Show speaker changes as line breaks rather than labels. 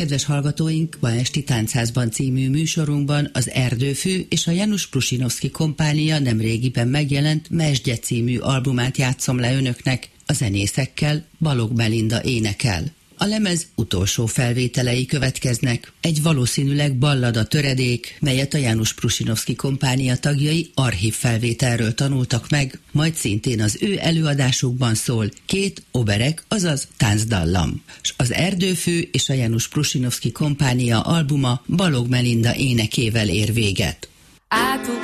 Kedves hallgatóink, ma esti Táncházban című műsorunkban az Erdőfű és a Janusz Prusinovszky kompánia nemrégiben megjelent Mesdje című albumát játszom le önöknek, a zenészekkel Balogh Melinda énekel. A lemez utolsó felvételei következnek, egy valószínűleg ballada töredék, melyet a Janusz Prusinovszky kompánia tagjai archív felvételről tanultak meg, majd szintén az ő előadásukban szól két oberek, azaz táncdallam. S az Erdőfű és a Janusz Prusinovszky kompánia albuma Balogh Melinda énekével ér véget.